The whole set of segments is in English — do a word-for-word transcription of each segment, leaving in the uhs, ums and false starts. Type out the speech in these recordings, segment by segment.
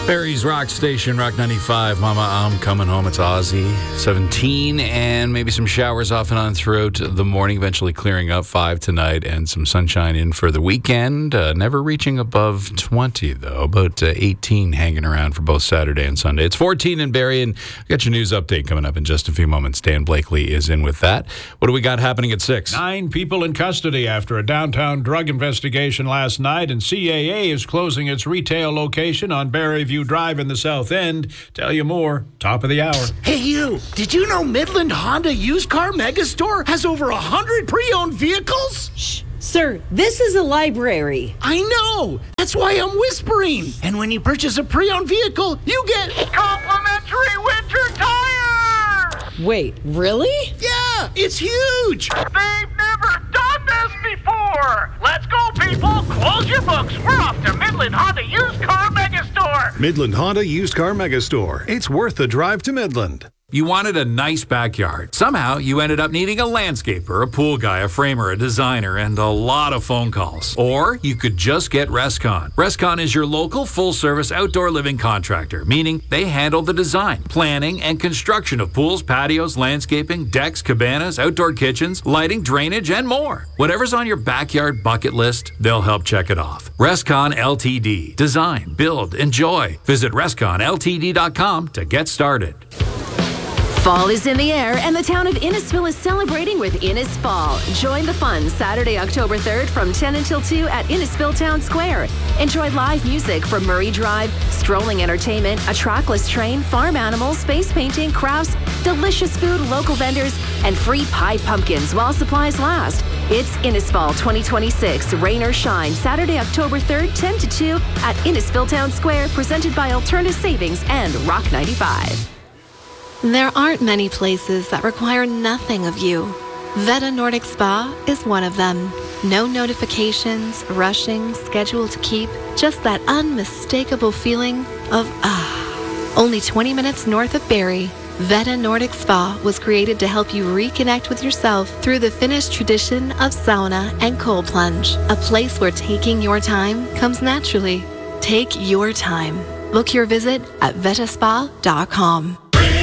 Barry's Rock Station, Rock ninety-five. Mama, I'm coming home. It's Ozzy. seventeen, and maybe some showers off and on throughout the morning, eventually clearing up. five tonight, and some sunshine in for the weekend. Uh, never reaching above twenty, though. About uh, eighteen hanging around for both Saturday and Sunday. It's fourteen in Barrie, and we got your news update coming up in just a few moments. Dan Blakely is in with that. What do we got happening at six? Nine people in custody after a downtown drug investigation last night, and C A A is closing its retail location on Barrieview Drive in the South End. Tell you more, top of the hour. Hey, you, did you know Midland Honda Used Car Megastore has over one hundred pre-owned vehicles? Shh. Sir, this is a library. I know. That's why I'm whispering. And when you purchase a pre-owned vehicle, you get complimentary winter tires! Wait, really? Yeah, it's huge. They've never done this before. Let's go, people. Close your books. We're off to Midland Honda Used Car Megastore. Midland Honda Used Car Megastore. It's worth the drive to Midland. You wanted a nice backyard. Somehow, you ended up needing a landscaper, a pool guy, a framer, a designer, and a lot of phone calls. Or you could just get Rescon. Rescon is your local full-service outdoor living contractor, meaning they handle the design, planning, and construction of pools, patios, landscaping, decks, cabanas, outdoor kitchens, lighting, drainage, and more. Whatever's on your backyard bucket list, they'll help check it off. Rescon L T D. Design, build, enjoy. Visit rescon L T D dot com to get started. Fall is in the air, and the town of Innisfil is celebrating with Innis Fall. Join the fun Saturday, October third from ten until two at Innisfil Town Square. Enjoy live music from Murray Drive, strolling entertainment, a trackless train, farm animals, space painting, crafts, delicious food, local vendors, and free pie pumpkins while supplies last. It's Innisfall twenty twenty-six, rain or shine, Saturday, October third, ten to two at Innisfil Town Square, presented by Alternative Savings and Rock ninety-five. There aren't many places that require nothing of you. Veta Nordic Spa is one of them. No notifications, rushing, schedule to keep, just that unmistakable feeling of ah. Only twenty minutes north of Barrie, Veta Nordic Spa was created to help you reconnect with yourself through the Finnish tradition of sauna and cold plunge. A place where taking your time comes naturally. Take your time. Book your visit at veta spa dot com.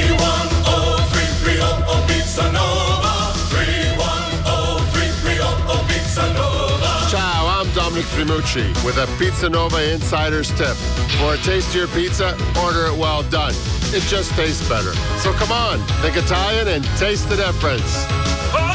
Ciao, I'm Dominic Trimucci with a Pizza Nova Insider's Tip. For a tastier pizza, order it well done. It just tastes better. So come on, think Italian and taste the difference.